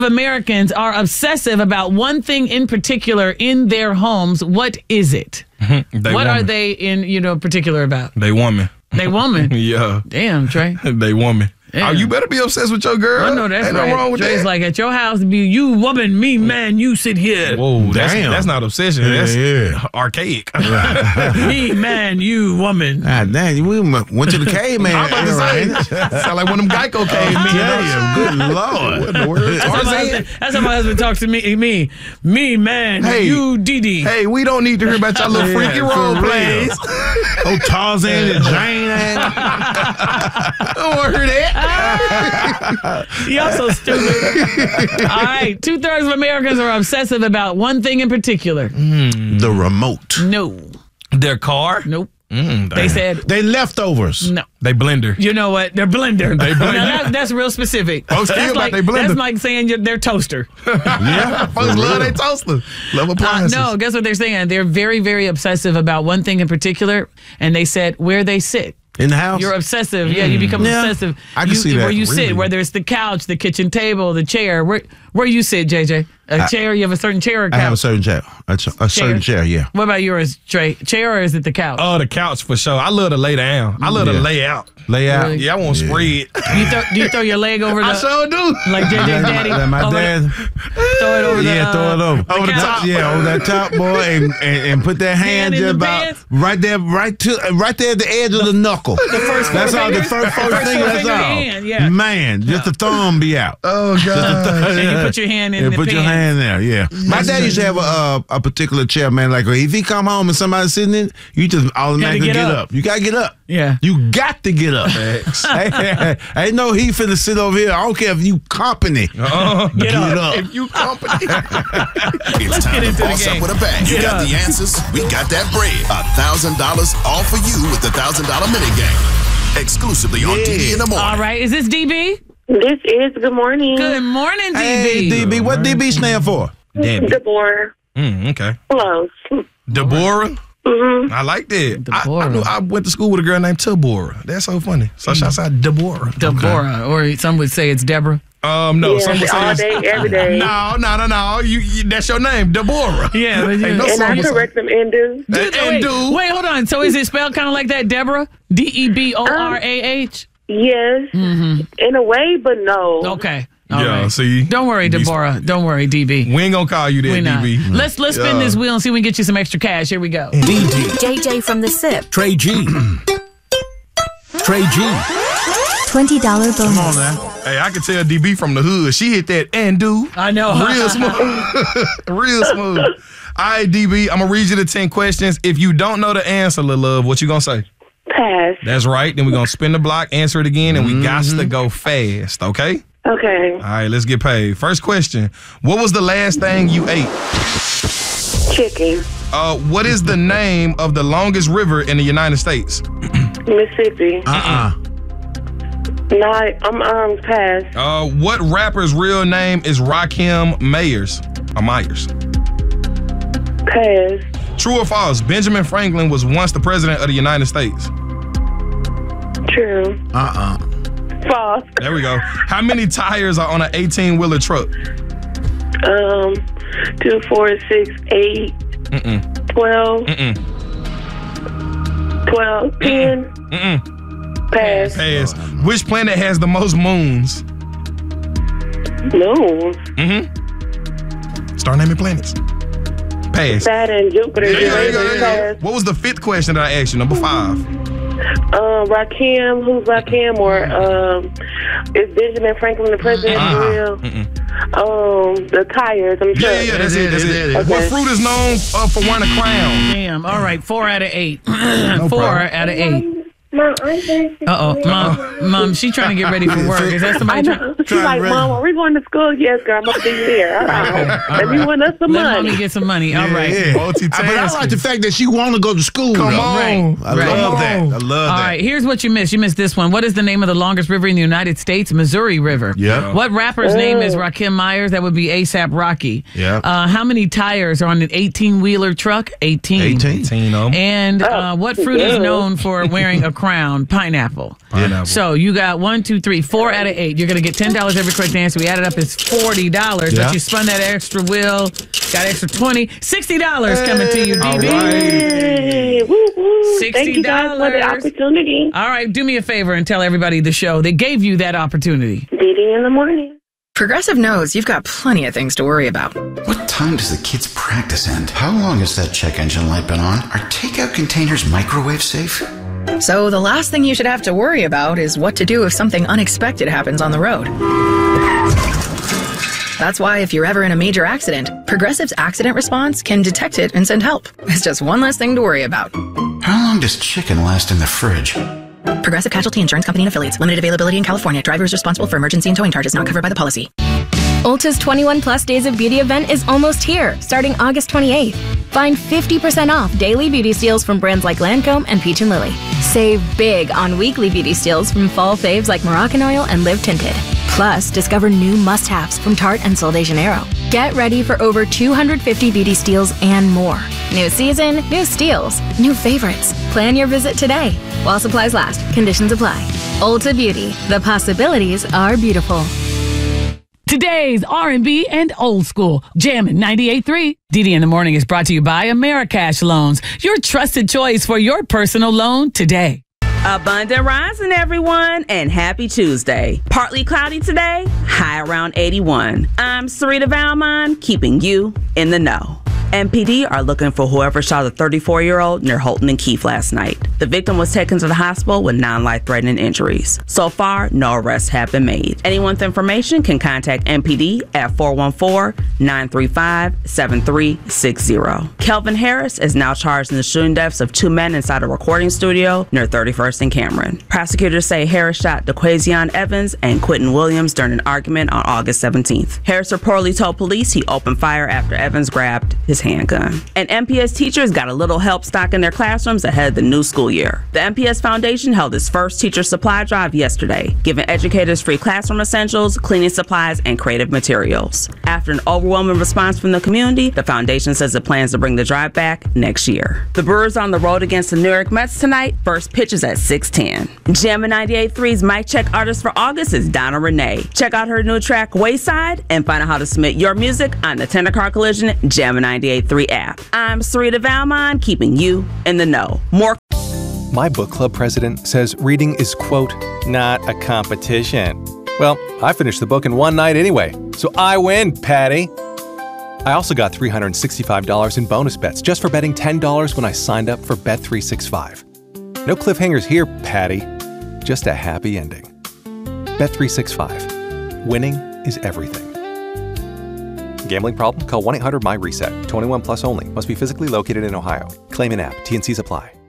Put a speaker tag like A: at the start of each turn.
A: Americans are obsessive about one thing in particular in their homes. What is it? What are they in, particular about?
B: They woman.
A: They woman?
B: Yeah.
A: Damn, Trey.
B: They woman.
A: Damn.
B: Oh, you better be obsessed with your girl.
A: I know that's
B: Ain't
A: right.
B: nothing wrong with
A: Trey's
B: that.
A: like, at your house, be you woman, me man, you sit here.
B: Whoa,
C: Damn.
B: that's not obsession.
C: Yeah,
B: That's
C: yeah.
B: archaic.
A: Me man, you woman.
C: Ah, dang, we went to the caveman.
B: I'm about to say, sound like one of them Geico cavemen.
C: Damn, good Lord.
B: What in the world?
A: That's how my husband talks to me. Me man,
B: Hey.
A: you Didi.
B: Hey, we don't need to hear about your little
C: Yeah,
B: freaky
C: for
B: role
C: real.
B: plays.
C: Oh, Tarzan and Jane.
B: I don't want to hear that.
A: Y'all so stupid. All right, 2/3 of Americans are obsessive about one thing in particular.
C: The remote.
A: No.
B: Their car?
A: Nope.
B: Damn.
A: They said
C: They leftovers.
A: no.
B: They blender.
A: You know what? Their blender.
B: They blender.
A: Now, that's real specific.
B: Folks care
A: That's
B: about
A: like,
B: they blender.
A: that's like saying their toaster.
C: Yeah.
B: Folks love their toaster. Love appliances.
A: No, guess what they're saying? They're very, very obsessive about one thing in particular, and they said where they sit.
C: In the house?
A: You're obsessive. Yeah, you become
C: Yeah.
A: obsessive.
C: I can see that,
A: Where you
C: really.
A: sit, whether it's the couch, the kitchen table, the chair. Where you sit, JJ? A chair? You have a certain chair or couch?
C: I have a certain chair. A certain chair, yeah.
A: What about yours, Trey? Chair or is it the couch?
B: Oh, the couch for sure. I love to lay down. I love to lay out.
C: Layout.
A: Really?
B: Yeah, I want to spread.
A: Do you throw your leg over the...
B: I sure do.
A: Like JJ's daddy?
C: Like my
A: over
C: dad.
A: throw it over the...
C: Yeah, throw it over.
B: Over the
A: couch.
B: top.
C: Yeah, over that top, boy, and put that hand
A: in
C: just
A: the
C: about
A: pants?
C: right there at the edge of the knuckle.
A: First
C: That's all. The
A: finger?
C: first
A: First
C: finger. That's
A: finger
C: all.
A: hand, yeah.
C: Man, just the thumb be out.
B: Oh, God.
A: And you put your hand in
C: And
A: the
C: put your
A: pants.
C: hand there. Yeah. My dad used to have a particular chair, man. Like if he come home and somebody's sitting in, you just automatically
A: get
C: get
A: up.
C: up. You gotta get up.
A: Yeah.
C: You got to get up. Ain't no he finna sit over here. I don't care if you company.
A: Get up.
B: If you company.
D: It's
A: Let's
D: time
A: get
D: to
A: into the
D: boss
A: game.
D: up with a bang. You
A: Get
D: got
A: up.
D: the answers. We got that bread. $1,000 all for you with the $1,000 minigame. Exclusively on DD in the morning.
A: All right. Is this DB?
E: This is good morning.
A: Good morning, DB.
C: Hey, DB, what DB stand for?
E: Deborah.
B: Okay.
E: Close.
B: Deborah?
E: Mm-hmm.
B: I like that.
A: Deborah.
B: I knew I went to school with a girl named Deborah. That's so funny. So shouts out Deborah.
A: Deborah, or some would say it's Deborah.
B: No,
E: Yeah,
B: some would say
E: all
B: it's-
E: day, every day.
B: No. You that's your name, Deborah.
A: Yeah, but
B: Ain't no
E: And I
B: some would say-
E: correct them and do.
A: Wait, hold on. So is it spelled kind of like that, Deborah? DEBORAH?
E: Yes, in a way, but no.
A: Okay. All
B: Yeah,
A: right.
B: see?
A: Don't worry, Deborah. Don't worry, DB.
B: We ain't gonna call you that,
A: We not.
B: DB.
A: Let's spin this wheel and see if we can get you some extra cash. Here we go.
F: JJ from the SIP.
G: Trey G. Trey G.
F: $20 bonus.
C: Come on now.
B: Hey, I can tell DB from the hood. She hit that and do.
A: I know.
B: Real smooth. Real smooth. All right, DB, I'm going to read you the 10 questions. If you don't know the answer, little love, what you going to say?
E: Pass.
B: That's right. Then we're going to spin the block, answer it again, and we got to go fast, okay?
E: Okay.
B: All right, let's get paid. First question. What was the last thing you ate?
E: Chicken.
B: What is the name of the longest river in the United States?
E: Mississippi. No, I'm pass.
B: What rapper's real name is Rakim Myers?
E: Pass.
B: True or false? Benjamin Franklin was once the president of the United States.
E: True. False.
B: There we go. How many tires are on an 18-wheeler truck?
E: 2, 4, 6, 8, 12, 12, 10. Pass.
B: Pass. Which planet has the most moons?
E: Moons.
B: Start naming planets. Pass.
E: Saturn, Jupiter, Uranus.
B: Yeah.
E: Pass.
B: What was the 5th question that I asked you? Number 5.
E: Rakim, who's Rakim? Or is Benjamin Franklin the president for real? The tires, I'm sure.
B: Yeah, that's it.
E: Okay.
B: What fruit is known for wearing a crown?
A: Damn. All right. 4 out of 8. 4 out of 8.
E: Mom,
A: Mom, she trying to get ready for work. Is that somebody
E: I
A: trying?
E: know. She's like, Mom, are we going to school? Yes, girl, I'm going to be here. All right. Let me win us some
A: Let
E: money.
A: Mommy get some money. All right.
C: Yeah. But I like the fact that she want to go to school.
B: Come
C: though.
B: on.
C: I love that. I love
A: All
C: that.
A: right, here's what you missed. You missed this one. What is the name of the longest river in the United States? Missouri River.
C: Yeah.
A: What rapper's name is Rakim Myers? That would be A$AP Rocky.
C: Yeah.
A: How many tires are on an 18-wheeler truck? 18.
C: 18.
A: And what fruit is known for wearing a Crown pineapple.
B: Pineapple.
A: So you got 1, 2, 3, 4 out of 8. You're going to get $10 every correct answer. We added up as $40,
B: Yeah.
A: but you spun that extra wheel, got extra $20, $60 coming to you, DB.
B: All right.
E: Hey, woo, woo. Thank you guys for the
A: $60.
E: opportunity.
A: All right, do me a favor and tell everybody the show that gave you that opportunity.
E: Didi in the morning.
H: Progressive knows you've got plenty of things to worry about.
I: What time does the kids' practice end? How long has that check engine light been on? Are takeout containers microwave safe?
H: So the last thing you should have to worry about is what to do if something unexpected happens on the road. That's why if you're ever in a major accident, Progressive's accident response can detect it and send help. It's just one less thing to worry about.
I: How long does chicken last in the fridge?
H: Progressive Casualty Insurance Company and Affiliates. Limited availability in California. Driver is responsible for emergency and towing charges not covered by the policy.
J: Ulta's 21 Plus Days of Beauty event is almost here, starting August 28th. Find 50% off daily beauty steals from brands like Lancome and Peach & Lily. Save big on weekly beauty steals from fall faves like Moroccan Oil and Live Tinted. Plus, discover new must-haves from Tarte and Sol de Janeiro. Get ready for over 250 beauty steals and more. New season, new steals, new favorites. Plan your visit today. While supplies last, conditions apply. Ulta Beauty, the possibilities are beautiful.
A: Today's R&B and old school, Jammin' 98.3. Didi in the Morning is brought to you by Americash Loans, your trusted choice for your personal loan today.
K: Abundant rising, everyone, and happy Tuesday. Partly cloudy today, high around 81. I'm Sarita Valmont, keeping you in the know. MPD are looking for whoever shot a 34-year-old near Holton and Keefe last night. The victim was taken to the hospital with non-life-threatening injuries. So far, no arrests have been made. Anyone with information can contact MPD at 414-935-7360. Kelvin Harris is now charged in the shooting deaths of 2 men inside a recording studio near 31st and Cameron. Prosecutors say Harris shot DeQuazion Evans and Quentin Williams during an argument on August 17th. Harris reportedly told police he opened fire after Evans grabbed his handgun. And MPS teachers got a little help stock in their classrooms ahead of the new school year. The MPS Foundation held its first teacher supply drive yesterday, giving educators free classroom essentials, cleaning supplies, and creative materials. After an overwhelming response from the community, the foundation says it plans to bring the drive back next year. The Brewers on the road against the New York Mets tonight. First pitch is at 6:10. Jammin' 98.3's Mic Check artist for August is Donna Renee. Check out her new track, Wayside, and find out how to submit your music on the Tender Car Collision Jammin' 98.3 app. I'm Sarita Valmont, keeping you in the know. More.
L: My book club president says reading is, quote, not a competition. Well, I finished the book in one night anyway, so I win, Patty. I also got $365 in bonus bets just for betting $10 when I signed up for Bet365. No cliffhangers here, Patty. Just a happy ending. Bet365. Winning is everything. Gambling problem? Call 1-800-MY-RESET. 21 plus only. Must be physically located in Ohio. Claim in app. T&Cs apply.